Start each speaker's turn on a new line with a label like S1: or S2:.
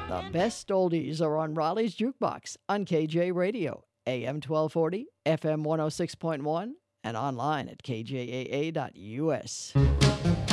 S1: The best oldies are on Raleigh's Jukebox on KJ Radio, AM 1240, FM 106.1, and online at kjaa.us.